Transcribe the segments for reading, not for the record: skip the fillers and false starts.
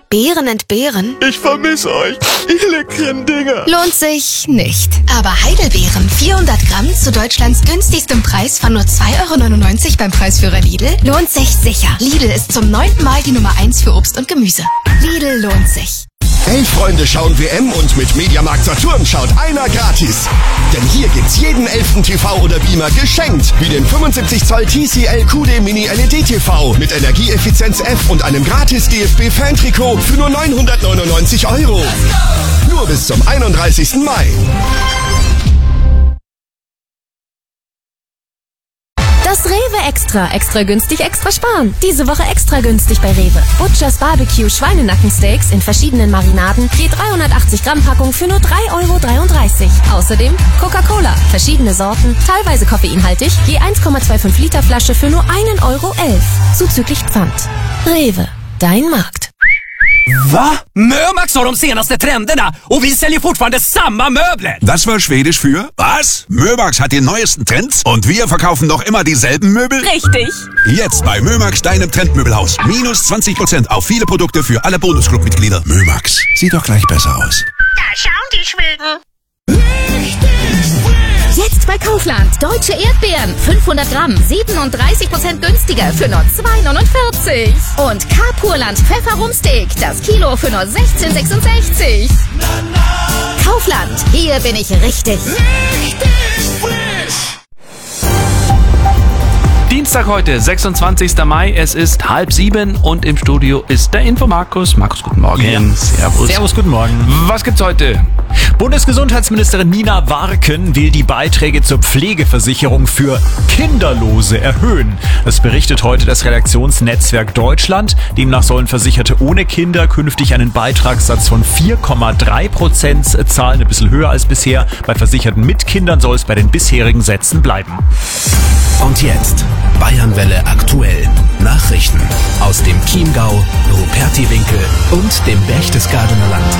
Beeren entbehren? Ich vermisse euch, ihr leckeren Dinger. Lohnt sich nicht. Aber Heidelbeeren 400 Gramm zu Deutschlands günstigstem Preis von nur 2,99 € beim Preisführer Lidl lohnt sich sicher. Lidl ist zum 9. Mal die Nummer 1 für Obst und Gemüse. Lidl lohnt sich. 11 Freunde schauen WM und mit Mediamarkt Saturn schaut einer gratis. Denn hier gibt's jeden 11. TV oder Beamer geschenkt. Wie den 75 Zoll TCL QD Mini LED TV mit Energieeffizienz F und einem gratis DFB Fan-Trikot für nur 999 €. Nur bis zum 31. Mai. Das Rewe Extra. Extra günstig, extra sparen. Diese Woche extra günstig bei Rewe. Butchers Barbecue Schweinenackensteaks in verschiedenen Marinaden. Je 380 Gramm Packung für nur 3,33 €. Außerdem Coca-Cola. Verschiedene Sorten, teilweise koffeinhaltig. Je 1,25 Liter Flasche für nur 1,11 € zuzüglich Pfand. Rewe. Dein Markt. Va? Mömax har de senaste trenderna och vi säljer fortfarande samma möbler. Das war Schwedisch für was? Mömax hat die neuesten Trends und wir verkaufen noch immer dieselben Möbel? Richtig. Jetzt bei Mömax, deinem Trendmöbelhaus. Minus 20% auf viele Produkte für alle Bonusclub-Mitglieder. Mömax, sieht doch gleich besser aus. Da schauen die Schweden. Jetzt bei Kaufland. Deutsche Erdbeeren. 500 Gramm. 37% günstiger für nur 2,49 €. Und Carpurland Pfefferrumsteak. Das Kilo für nur 16,66 €. Kaufland. Hier bin ich richtig. Dienstag heute, 26. Mai, es ist 6:30 und im Studio ist der Infomarkus. Markus, guten Morgen. Ja. Servus. Servus, guten Morgen. Was gibt's heute? Bundesgesundheitsministerin Nina Warken will die Beiträge zur Pflegeversicherung für Kinderlose erhöhen. Das berichtet heute das Redaktionsnetzwerk Deutschland. Demnach sollen Versicherte ohne Kinder künftig einen Beitragssatz von 4,3% zahlen, ein bisschen höher als bisher. Bei Versicherten mit Kindern soll es bei den bisherigen Sätzen bleiben. Und jetzt Bayernwelle aktuell. Nachrichten aus dem Chiemgau, Rupertiwinkel und dem Berchtesgadener Land.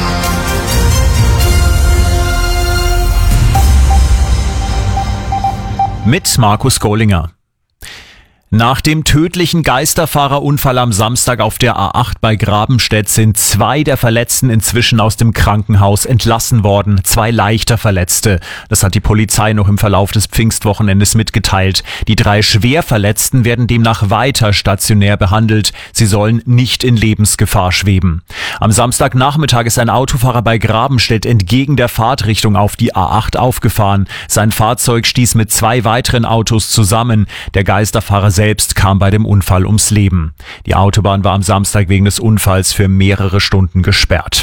Mit Markus Gollinger. Nach dem tödlichen Geisterfahrerunfall am Samstag auf der A8 bei Grabenstedt sind 2 der Verletzten inzwischen aus dem Krankenhaus entlassen worden. 2 leichter Verletzte. Das hat die Polizei noch im Verlauf des Pfingstwochenendes mitgeteilt. Die 3 Schwerverletzten werden demnach weiter stationär behandelt. Sie sollen nicht in Lebensgefahr schweben. Am Samstagnachmittag ist ein Autofahrer bei Grabenstedt entgegen der Fahrtrichtung auf die A8 aufgefahren. Sein Fahrzeug stieß mit 2 weiteren Autos zusammen. Der Geisterfahrer selbst kam bei dem Unfall ums Leben. Die Autobahn war am Samstag wegen des Unfalls für mehrere Stunden gesperrt.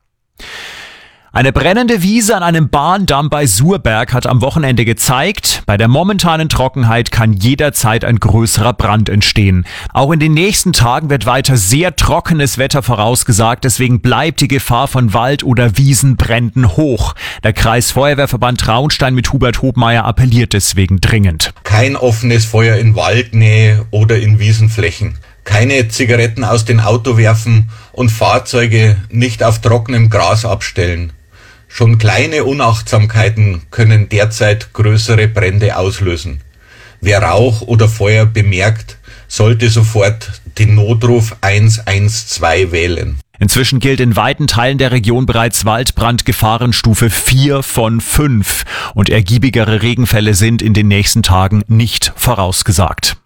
Eine brennende Wiese an einem Bahndamm bei Surberg hat am Wochenende gezeigt, bei der momentanen Trockenheit kann jederzeit ein größerer Brand entstehen. Auch in den nächsten Tagen wird weiter sehr trockenes Wetter vorausgesagt, deswegen bleibt die Gefahr von Wald- oder Wiesenbränden hoch. Der Kreisfeuerwehrverband Traunstein mit Hubert Hobmeier appelliert deswegen dringend. Kein offenes Feuer in Waldnähe oder in Wiesenflächen. Keine Zigaretten aus dem Auto werfen und Fahrzeuge nicht auf trockenem Gras abstellen. Schon kleine Unachtsamkeiten können derzeit größere Brände auslösen. Wer Rauch oder Feuer bemerkt, sollte sofort den Notruf 112 wählen. Inzwischen gilt in weiten Teilen der Region bereits Waldbrandgefahrenstufe 4 von 5 und ergiebigere Regenfälle sind in den nächsten Tagen nicht vorausgesagt.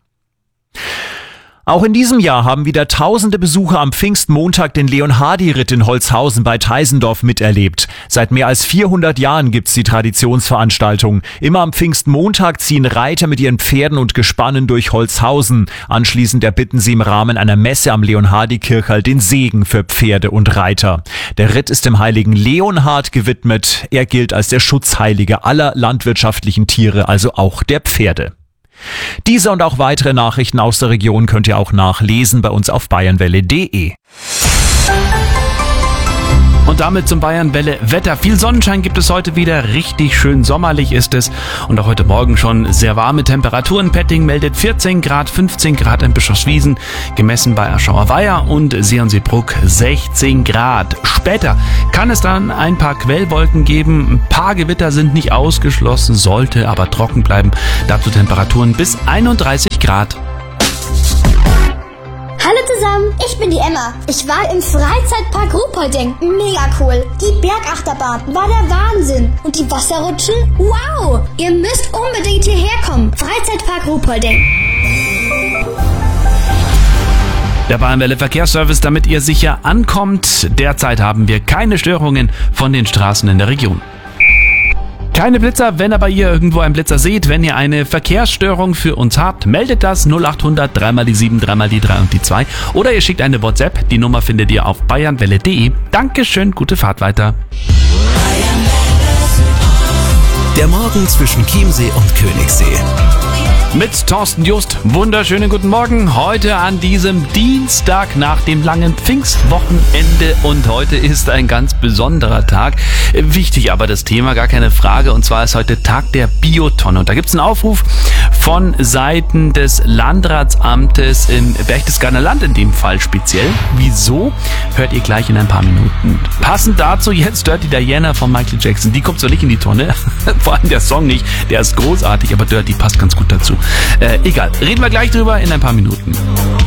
Auch in diesem Jahr haben wieder tausende Besucher am Pfingstmontag den Leonhardi-Ritt in Holzhausen bei Teisendorf miterlebt. Seit mehr als 400 Jahren gibt's die Traditionsveranstaltung. Immer am Pfingstmontag ziehen Reiter mit ihren Pferden und Gespannen durch Holzhausen. Anschließend erbitten sie im Rahmen einer Messe am Leonhardi-Kirchhall den Segen für Pferde und Reiter. Der Ritt ist dem heiligen Leonhard gewidmet. Er gilt als der Schutzheilige aller landwirtschaftlichen Tiere, also auch der Pferde. Diese und auch weitere Nachrichten aus der Region könnt ihr auch nachlesen bei uns auf bayernwelle.de. Und damit zum Bayernwelle Wetter. Viel Sonnenschein gibt es heute wieder. Richtig schön sommerlich ist es. Und auch heute Morgen schon sehr warme Temperaturen. Petting meldet 14 Grad, 15 Grad in Bischofswiesen. Gemessen bei Aschauer Weiher und Seeonsee-Bruck 16 Grad. Später kann es dann ein paar Quellwolken geben. Ein paar Gewitter sind nicht ausgeschlossen, sollte aber trocken bleiben. Dazu Temperaturen bis 31 Grad. Hallo zusammen, ich bin die Emma. Ich war im Freizeitpark Ruhpolding. Mega cool. Die Bergachterbahn war der Wahnsinn. Und die Wasserrutschen? Wow! Ihr müsst unbedingt hierher kommen. Freizeitpark Ruhpolding. Der Bayernwelle Verkehrsservice, damit ihr sicher ankommt. Derzeit haben wir keine Störungen von den Straßen in der Region. Keine Blitzer, wenn aber ihr irgendwo einen Blitzer seht, wenn ihr eine Verkehrsstörung für uns habt, meldet das 0800 3x7 3x3 und die 2 oder ihr schickt eine WhatsApp, die Nummer findet ihr auf bayernwelle.de. Dankeschön, gute Fahrt weiter. Der Morgen zwischen Chiemsee und Königssee. Mit Thorsten Just. Wunderschönen guten Morgen. Heute an diesem Dienstag nach dem langen Pfingstwochenende und heute ist ein ganz besonderer Tag. Wichtig aber das Thema, gar keine Frage, und zwar ist heute Tag der Biotonne. Und da gibt es einen Aufruf von Seiten des Landratsamtes im Berchtesgadener Land in dem Fall speziell. Wieso? Hört ihr gleich in ein paar Minuten. Passend dazu jetzt Dirty Diana von Michael Jackson. Die kommt so nicht in die Tonne. Vor allem der Song nicht. Der ist großartig, aber Dirty passt ganz gut dazu. Egal, reden wir gleich drüber in ein paar Minuten.